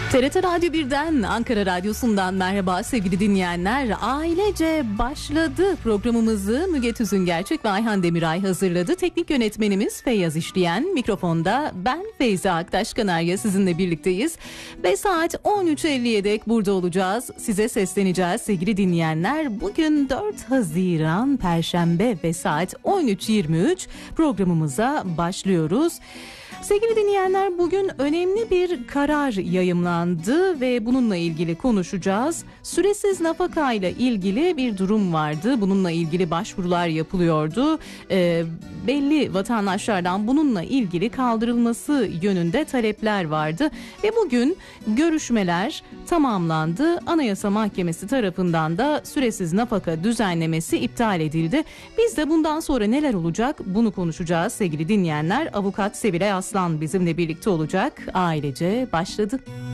TRT Radyo 1'den, Ankara Radyosu'ndan merhaba sevgili dinleyenler. Ailece başladı programımızı Müge Tüzüngerçek ve Ayhan Demiray hazırladı. Teknik yönetmenimiz Feyyaz İşleyen, mikrofonda ben Feyza Aktaş Kanarya sizinle birlikteyiz. Ve saat 13.50'ye dek burada olacağız. Size sesleneceğiz sevgili dinleyenler. Bugün 4 Haziran Perşembe ve saat 13.23 programımıza başlıyoruz. Sevgili dinleyenler, bugün önemli bir karar yayımlandı ve bununla ilgili konuşacağız. Süresiz nafaka ile ilgili bir durum vardı. Bununla ilgili başvurular yapılıyordu. Belli vatandaşlardan bununla ilgili kaldırılması yönünde talepler vardı. Ve bugün görüşmeler tamamlandı. Anayasa Mahkemesi tarafından da süresiz nafaka düzenlemesi iptal edildi. Biz de bundan sonra neler olacak bunu konuşacağız sevgili dinleyenler. Avukat Sevilay Aslan bizimle birlikte olacak. Ailece başladı.